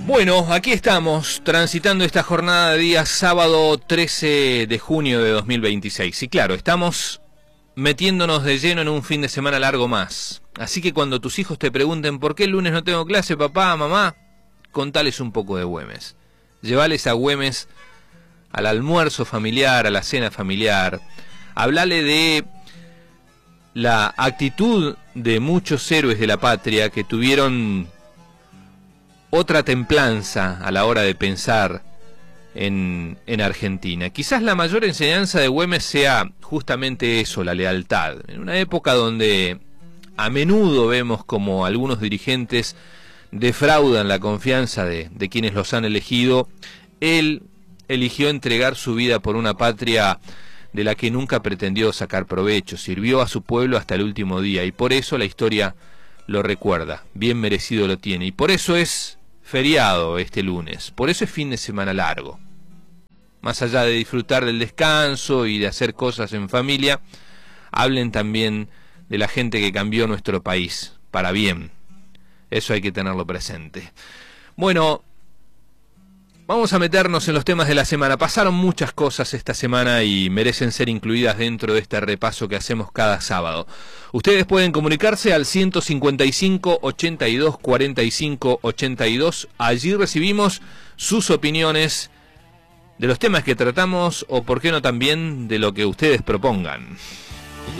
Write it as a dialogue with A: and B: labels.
A: Bueno, aquí estamos, transitando esta jornada de día sábado 13 de junio de 2026. Y claro, estamos metiéndonos de lleno en un fin de semana largo más. Así que cuando tus hijos te pregunten ¿por qué el lunes no tengo clase, papá, mamá? Contales un poco de Güemes. Llévales a Güemes al almuerzo familiar, a la cena familiar. Hablale de la actitud de muchos héroes de la patria que tuvieron otra templanza a la hora de pensar en Argentina. Quizás la mayor enseñanza de Güemes sea justamente eso, la lealtad. En una época donde a menudo vemos como algunos dirigentes defraudan la confianza de quienes los han elegido, él eligió entregar su vida por una patria de la que nunca pretendió sacar provecho, sirvió a su pueblo hasta el último día, y por eso la historia lo recuerda, bien merecido lo tiene, y por eso es feriado este lunes, por eso es fin de semana largo. Más allá de disfrutar del descanso y de hacer cosas en familia, hablen también de la gente que cambió nuestro país, para bien. Eso hay que tenerlo presente. Bueno, vamos a meternos en los temas de la semana. Pasaron muchas cosas esta semana y merecen ser incluidas dentro de este repaso que hacemos cada sábado. Ustedes pueden comunicarse al 155 82 45 82. Allí recibimos sus opiniones de los temas que tratamos o, por qué no, también de lo que ustedes propongan.